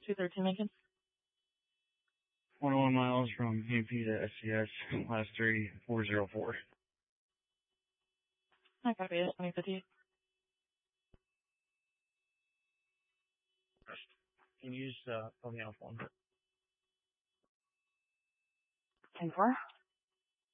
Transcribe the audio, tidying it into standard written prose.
213 Lincoln. 101 miles from PMP to SCS, last 3404. I copy it, 2050. Can you just put me off one? 10-4.